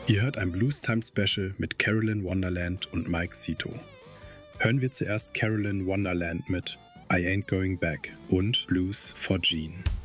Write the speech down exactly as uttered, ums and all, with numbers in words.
Ihr hört ein Blues Time Special mit Carolyn Wonderland und Mike Cito. Hören wir zuerst Carolyn Wonderland mit I Ain't Going Back und Blues for Jean.